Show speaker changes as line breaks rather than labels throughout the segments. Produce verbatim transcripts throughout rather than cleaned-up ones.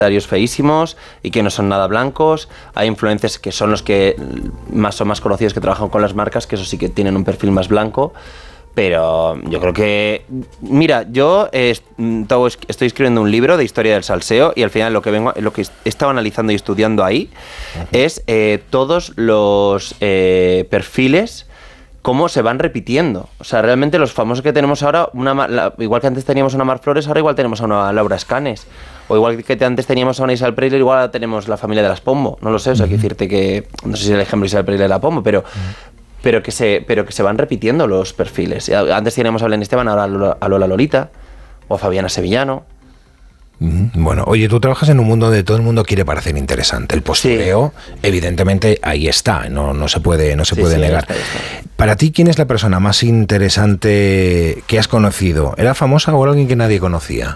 feísimos y que no son nada blancos. Hay influencers que son los que más son más conocidos, que trabajan con las marcas, que eso sí que tienen un perfil más blanco. Pero yo creo que... Mira, yo eh, estoy escribiendo un libro de historia del salseo y al final lo que vengo, lo que he estado analizando y estudiando ahí uh-huh. es eh, todos los eh, perfiles, cómo se van repitiendo. O sea, realmente los famosos que tenemos ahora, una, la, igual que antes teníamos a una Mar Flores, ahora igual tenemos a una Laura Escanes. O igual que antes teníamos a una Isabel Preisler, igual ahora tenemos la familia de las Pombo. No lo sé, o sea, uh-huh. que decirte que... No sé si es el ejemplo de Isabel Preisler de la Pombo, pero... Uh-huh. Pero que, se, pero que se van repitiendo los perfiles. Antes teníamos a Belén Esteban, ahora a Lola, a Lola Lolita, o a Fabiana Sevillano.
Bueno, oye, tú trabajas en un mundo donde todo el mundo quiere parecer interesante. El postureo, sí. evidentemente, ahí está, no, no se puede, no se sí, puede sí, negar. Está, está. Para ti, ¿quién es la persona más interesante que has conocido? ¿Era famosa o alguien que nadie conocía?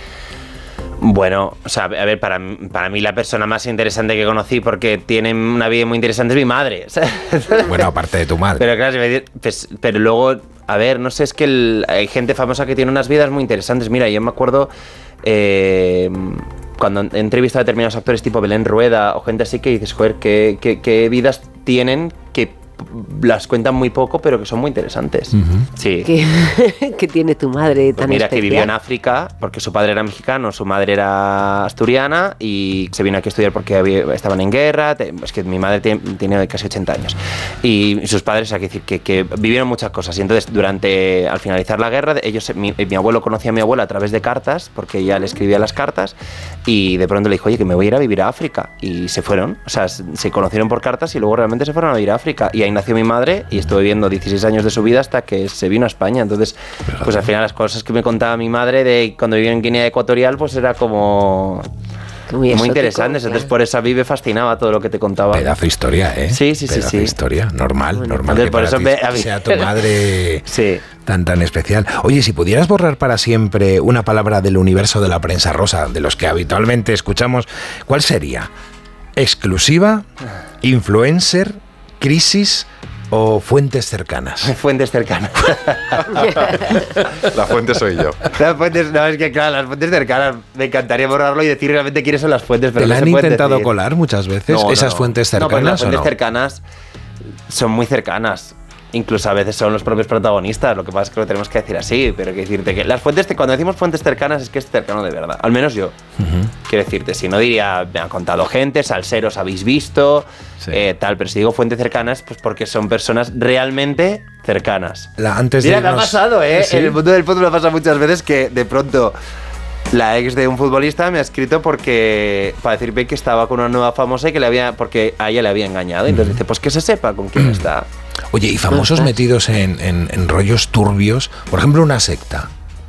Bueno, o sea, a ver, para, para mí la persona más interesante que conocí, porque tiene una vida muy interesante, es mi madre.
Bueno, aparte de tu madre.
Pero claro, pues, pero luego, a ver, no sé, es que el, hay gente famosa que tiene unas vidas muy interesantes. Mira, yo me acuerdo eh, cuando he entrevistado a determinados actores tipo Belén Rueda o gente así que dices, joder, qué, qué, qué vidas tienen que las cuentan muy poco, pero que son muy interesantes. Uh-huh. Sí.
¿Qué, ¿Qué tiene tu madre tan
pues mira,
especial?
Que vivió en África, porque su padre era mexicano, su madre era asturiana, y se vino aquí a estudiar porque había, estaban en guerra. Es que mi madre tiene, tiene casi ochenta años. Y sus padres, o sea, que decir, que, que vivieron muchas cosas. Y entonces, durante, al finalizar la guerra, ellos, mi, mi abuelo conocía a mi abuela a través de cartas, porque ella le escribía las cartas, y de pronto le dijo, oye, que me voy a ir a vivir a África. Y se fueron, o sea, se conocieron por cartas y luego realmente se fueron a vivir a África. Y ahí nació mi madre y estuve viviendo dieciséis años de su vida hasta que se vino a España. Entonces, Fíjate. pues al final las cosas que me contaba mi madre de cuando vivía en Guinea Ecuatorial, pues era como... Muy, muy interesantes, entonces por eso a mí me fascinaba todo lo que te contaba.
Pedazo de historia, ¿eh?
Sí, sí, sí.
Pedazo
sí.
de historia, normal, bueno, normal que
por
para
eso
ti
me, a mí...
sea tu madre
sí.
tan, tan especial. Oye, si pudieras borrar para siempre una palabra del universo de la prensa rosa, de los que habitualmente escuchamos, ¿cuál sería? ¿Exclusiva? ¿Influencer? ¿Crisis? ¿O fuentes cercanas?
Fuentes cercanas.
La fuente soy yo.
Las fuentes, no, es que claro, las fuentes cercanas, me encantaría borrarlo y decir realmente quiénes son las fuentes, pero
¿Te la
no
han
se puede
intentado
decir.
colar muchas veces?
No,
¿Esas
no.
fuentes cercanas
no, pues las fuentes
o no?
cercanas son muy cercanas. Incluso a veces son los propios protagonistas, lo que pasa es que lo tenemos que decir así, pero hay que decirte que las fuentes, cuando decimos fuentes cercanas es que es cercano de verdad, al menos yo. Uh-huh. Quiero decirte, si no diría, me han contado gente, salseros habéis visto, sí. eh, tal, pero si digo fuentes cercanas, pues porque son personas realmente cercanas.
La, antes
Mira,
de
me
irnos...
ha pasado, ¿eh?
¿Sí?
En el mundo del fútbol me pasa muchas veces que de pronto... La ex de un futbolista me ha escrito porque para decirme que estaba con una nueva famosa y que le había, porque a ella le había engañado. Entonces dice, pues que se sepa con quién está.
Oye, y famosos ¿No metidos en, en, en rollos turbios, por ejemplo, una secta.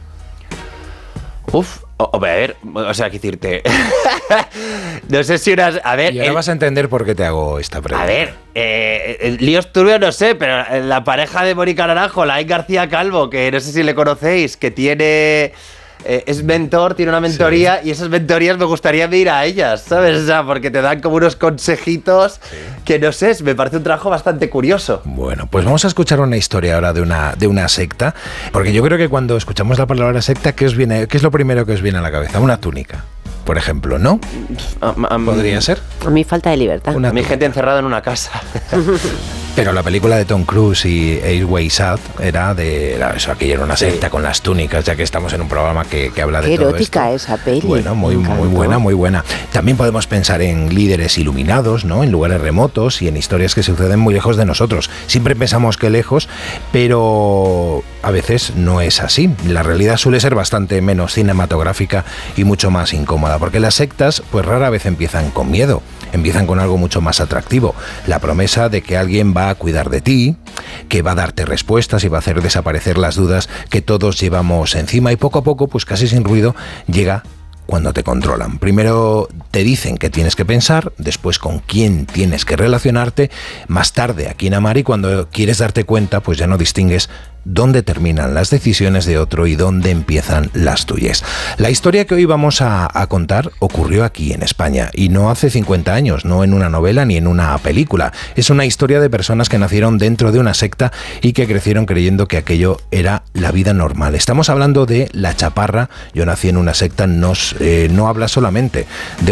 Uf, o, a ver, o sea, qué decirte. No sé si unas. A ver.
Y ahora el, vas a entender por qué te hago esta pregunta.
A ver, eh, líos turbios no sé, pero la pareja de Mónica Naranjo, la García Calvo, que no sé si le conocéis, que tiene. Eh, es mentor, tiene una mentoría sí. y esas mentorías me gustaría ir a ellas, ¿sabes? O sea, porque te dan como unos consejitos sí. que no sé, me parece un trabajo bastante curioso.
Bueno, pues vamos a escuchar una historia ahora de una, de una secta, porque yo creo que cuando escuchamos la palabra secta, ¿qué os viene, qué es lo primero que os viene a la cabeza? Una túnica, por ejemplo, ¿no?
Um, um,
¿Podría ser?
A mí falta de libertad.
Una a mí gente encerrada en una casa.
Pero la película de Tom Cruise y Air Ways Out era de... Era eso, aquello era una secta sí. con las túnicas, ya que estamos en un programa que, que habla de
Qué
todo esto.
erótica esa peli.
Bueno, muy, muy buena, muy buena. También podemos pensar en líderes iluminados, ¿no? En lugares remotos y en historias que suceden muy lejos de nosotros. Siempre pensamos que lejos, pero a veces no es así. La realidad suele ser bastante menos cinematográfica y mucho más incómoda, porque las sectas pues rara vez empiezan con miedo. Empiezan con algo mucho más atractivo, la promesa de que alguien va a cuidar de ti, que va a darte respuestas y va a hacer desaparecer las dudas que todos llevamos encima, y poco a poco, pues casi sin ruido, llega cuando te controlan. Primero te dicen qué tienes que pensar, después con quién tienes que relacionarte, más tarde a quién amar, y cuando quieres darte cuenta, pues ya no distingues dónde terminan las decisiones de otro y dónde empiezan las tuyas. La historia que hoy vamos a, a contar ocurrió aquí en España, y no hace cincuenta años, no en una novela ni en una película. Es una historia de personas que nacieron dentro de una secta y que crecieron creyendo que aquello era la vida normal. Estamos hablando de La Chaparra. Yo nací en una secta, nos, eh, no habla solamente de